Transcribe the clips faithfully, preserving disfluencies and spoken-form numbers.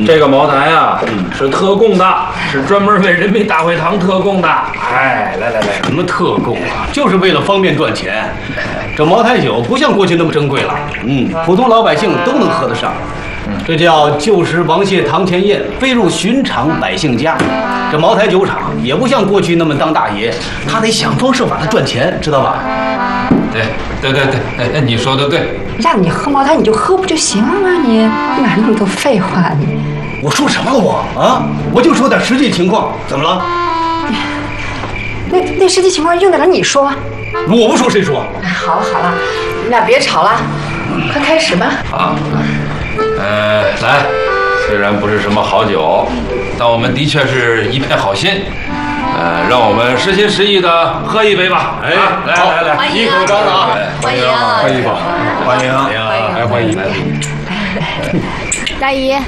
这个茅台啊，是特供的，是专门为人民大会堂特供的。哎，来来来， 什么特供啊？就是为了方便赚钱。这茅台酒不像过去那么珍贵了，嗯，普通老百姓都能喝得上。这叫旧时王谢堂前燕，飞入寻常百姓家。这茅台酒厂也不像过去那么当大爷，他得想方设法的赚钱，知道吧？ 对对对对，哎，你说的对。 让你喝茅台你就喝不就行了吗？你哪那么多废话你？ 我说什么了我啊？我就说点实际情况，怎么了？ 那那实际情况用得着你说？ 我不说谁说？ 哎，好了好了，你们俩别吵了，快开始吧。 啊，呃，来，虽然不是什么好酒，但我们的确是一片好心。呃，让我们实心实意的喝一杯吧！哎，来来来， 一口干了啊！ 欢迎， 欢迎吧，欢迎，来欢迎， 大姨， 哎，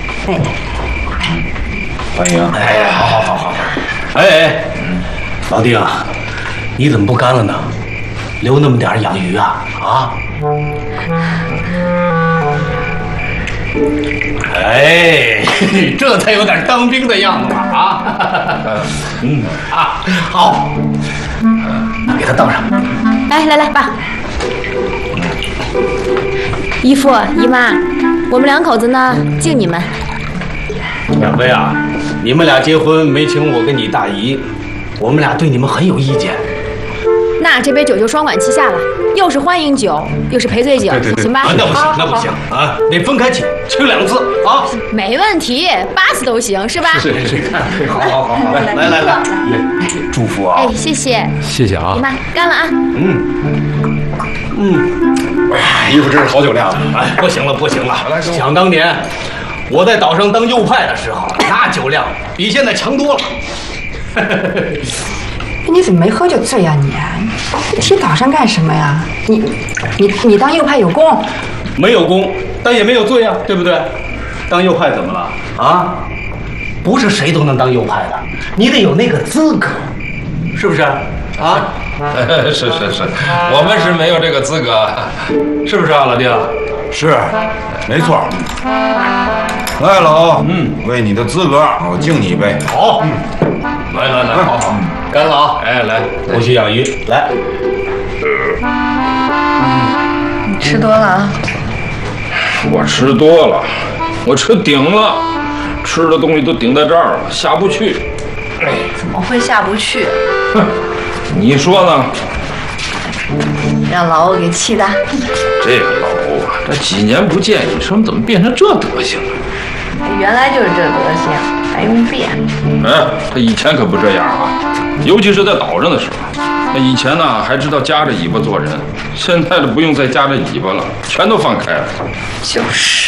欢迎！ 哎，好好好好。哎哎，老弟啊，你怎么不干了呢？留那么点养鱼啊啊！哎，这才有点当兵的样子嘛啊！嗯啊，好，那给他倒上。 来来来，爸。姨父姨妈，我们两口子呢敬你们。 两位啊，你们俩结婚没请我跟你大姨，我们俩对你们很有意见。 那这杯酒就双管齐下了，又是欢迎酒，又是赔罪酒，行吧？ 啊，那不行，那不行啊，得分开请，请两次啊。 没问题，八次都行，是吧？ 是是是，好好好好，来来来来，祝福啊！ 哎，谢谢， 谢谢啊！ 姨妈干了啊！ 嗯嗯， 哎，姨夫真是好酒量啊！ 哎，不行了不行了，想当年我在岛上当右派的时候，那酒量比现在强多了。 你怎么没喝就醉呀你？你提岛上干什么呀？你你你当右派有功？ 没有功，但也没有罪啊，对不对？当右派怎么了啊？不是谁都能当右派的，你得有那个资格，是不是？啊？ 是是是，我们是没有这个资格，是不是啊，老弟？ 是，没错。来老，嗯，为你的资格，我敬你一杯。 好，嗯，来来来，好好，干了啊！ 哎，来， 不许养鱼，来。 你吃多了啊？ 我吃多了，我吃顶了，吃的东西都顶在这儿了，下不去。哎， 怎么会下不去？ 哼，你说呢？ 让老欧给气的。 这个老欧啊，这几年不见，你说怎么变成这德行了？ 原来就是这德行，还用变？ 哎，他以前可不这样啊，尤其是在岛上的时候。那以前呢，还知道夹着尾巴做人，现在的不用再夹着尾巴了，全都放开了。 就是。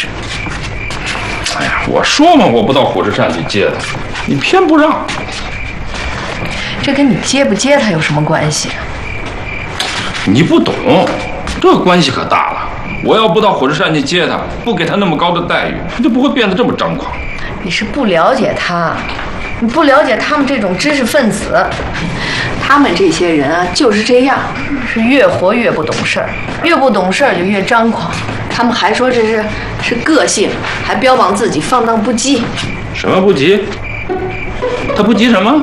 哎呀，我说嘛，我不到火车站去接他，你偏不让。 这跟你接不接他有什么关系？ 你不懂，这关系可大了。我要不到火车站去接他，不给他那么高的待遇，他就不会变得这么张狂。 你是不了解他，你不了解他们这种知识分子，他们这些人啊就是这样，是越活越不懂事儿，越不懂事儿就越张狂。他们还说这是是个性，还标榜自己放荡不羁。 什么不急？他不急什么？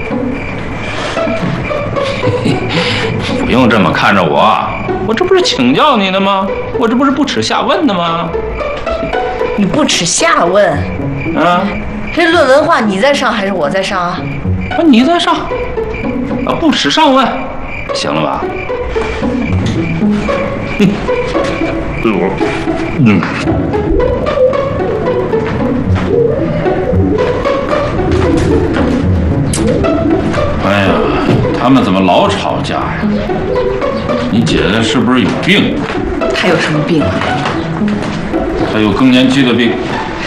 不用这么看着我，我这不是请教你的吗？我这不是不耻下问的吗？ 你不耻下问？ 啊， 这论文化你在上还是我在上啊？ 啊，你在上，啊，不耻上问，行了吧？嗯，我，嗯。哎呀，他们怎么老吵架呀？你姐姐是不是有病？ 她有什么病啊？ 她有更年期的病。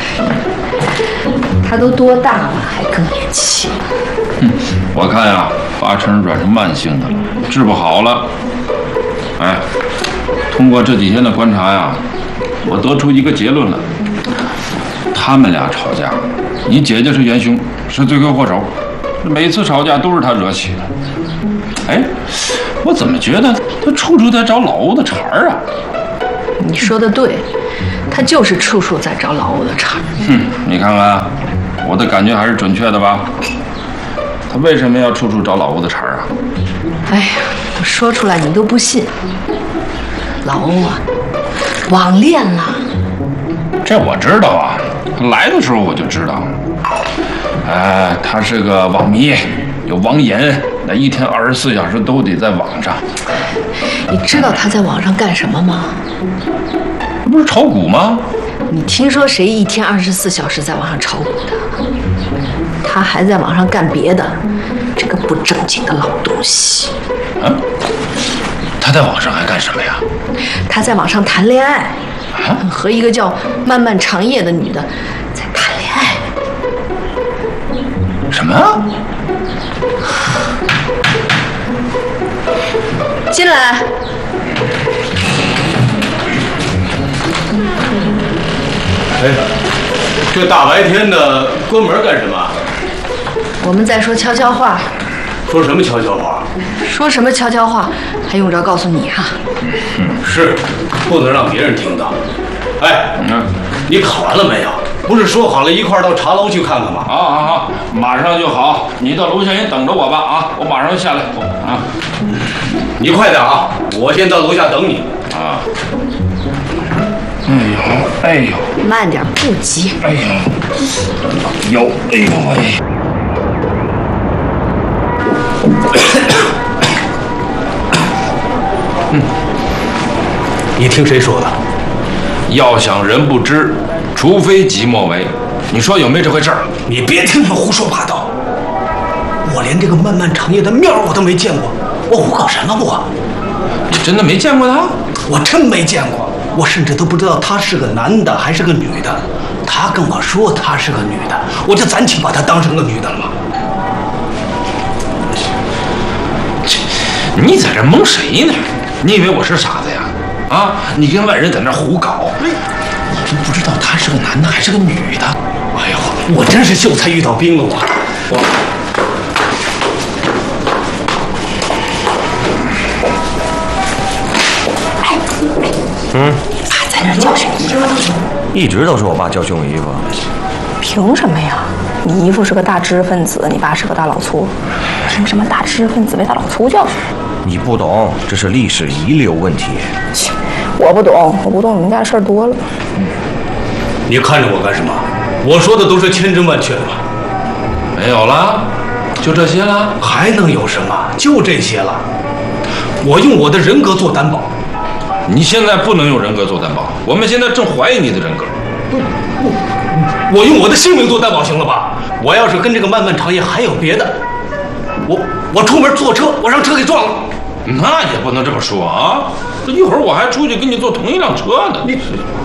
她都多大了还更年期？ 嗯，我看呀，八成软是慢性的了，治不好了。哎，通过这几天的观察呀，我得出一个结论了：他们俩吵架，你姐姐是元凶，是罪魁祸首。每次吵架都是他惹起的。哎，我怎么觉得他处处在找老欧的茬儿啊？ 你说的对，他他就是处处在找老欧的茬。 哼，你看看，我的感觉还是准确的吧？他为什么要处处找老欧的茬啊？ 哎呀，我说出来你都不信。老欧啊，网恋了。 这我知道啊，来的时候我就知道。哎，他是个网迷，有网瘾，那一天二十四小时都得在网上。 你知道他在网上干什么吗？ 这不是炒股吗？ 你听说谁一天二十四小时在网上炒股的？他还在网上干别的，这个不正经的老东西。 啊？他在网上还干什么呀？ 他在网上谈恋爱，啊、和一个叫漫漫长夜的女的在谈恋爱。 什么？ 进来。 哎，这大白天的关门干什么？ 我们在说悄悄话。 说什么悄悄话？ 说什么悄悄话？还用着告诉你啊？ 嗯，是，不能让别人听到。哎，嗯，你考完了没有？不是说好了一块儿到茶楼去看看吗？ 好好好，马上就好。你到楼下先等着我吧啊，我马上就下来啊。 你快点啊，我先到楼下等你啊。哎呦，哎呦， 慢点，不急。 哎呦，有，哎呦喂。 嗯，你听谁说的？ 要想人不知，除非己莫为。你说有没这回事儿？ 你别听他们胡说八道。我连这个漫漫长夜的面我都没见过，我胡搞什么我？ 你真的没见过他？ 我真没见过，我甚至都不知道他是个男的还是个女的。他跟我说他是个女的，我就暂且把她当成个女的了嘛。 你在这蒙谁呢？你以为我是傻子呀？啊！你跟外人在那胡搞，你都不知道他是个男的还是个女的。 哎呦，我真是秀才遇到兵了我。我。 嗯。 爸在那教训你衣服。 一直都是我爸教训我衣服。 凭什么呀？你姨父是个大知识分子，你爸是个大老粗，凭什么大知识分子被大老粗教训？ 你不懂，这是历史遗留问题。 切，我不懂，我不懂，你们家的事儿多了。 嗯，你看着我干什么？我说的都是千真万确的。 没有了，就这些了？ 还能有什么？就这些了。我用我的人格做担保。 你现在不能用人格做担保，我们现在正怀疑你的人格。 我我用我的性命做担保行了吧？我要是跟这个漫漫长夜还有别的，我我出门坐车，我让车给撞了。 那也不能这么说啊！一会儿我还出去跟你坐同一辆车呢。 你，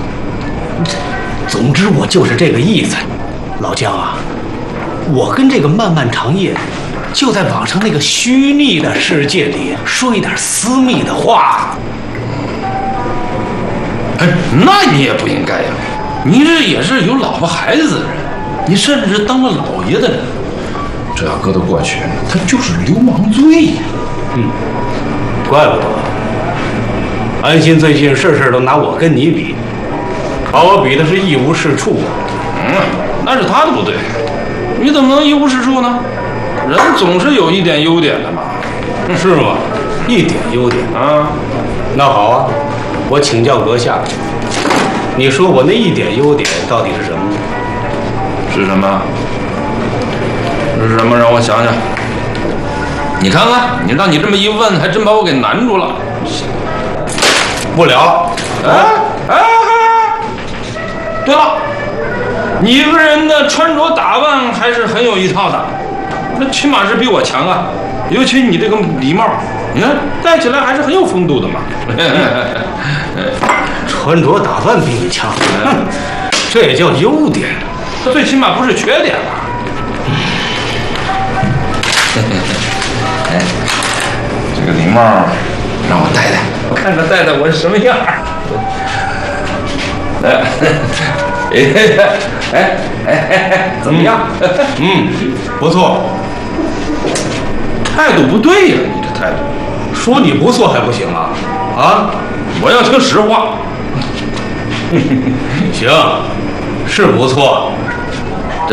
总之我就是这个意思。老姜啊，我跟这个漫漫长夜就在网上那个虚拟的世界里说一点私密的话。 哎，那你也不应该呀！你这也是有老婆孩子的人，你甚至是当了老爷的人，这要搁到过去，他就是流氓罪。 嗯，怪不得安心最近事事都拿我跟你比，把我比的是一无是处。 嗯，那是他的不对，你怎么能一无是处呢？人总是有一点优点的嘛。 是吗？一点优点啊？那好啊， 我请教阁下，你说我那一点优点到底是什么呢？ 是什么？是什么？让我想想。你看看，你让你这么一问，还真把我给难住了。 不聊了。 哎哎哎！对了，你一个人的穿着打扮还是很有一套的，那起码是比我强啊。尤其你这个礼帽，你看戴起来还是很有风度的嘛。 穿着打扮比你强，这也叫优点， 这最起码不是缺点吧？哎，这个礼帽让我戴戴，我看看戴戴我是什么样。哎，哎哎哎哎，怎么样？ 嗯，不错。 态度不对呀，你这态度。 说你不错还不行啊？啊， 我要听实话。 行，是不错。